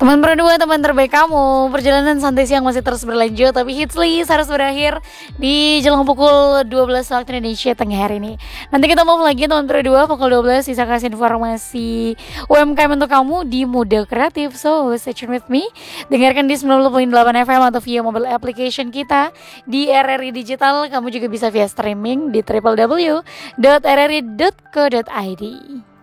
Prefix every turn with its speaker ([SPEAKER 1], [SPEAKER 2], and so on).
[SPEAKER 1] Teman berdua, teman terbaik kamu. Perjalanan santai siang masih terus berlanjut, tapi hits list harus berakhir di jelang pukul 12 waktu Indonesia Tengah hari ini. Nanti kita move lagi teman berdua, pukul 12 bisa kasih informasi UMKM untuk kamu di Mode Kreatif. So, stay tune with me. Dengarkan di 90.8 FM atau via mobile application kita di RRI Digital. Kamu juga bisa via streaming di www.rri.co.id.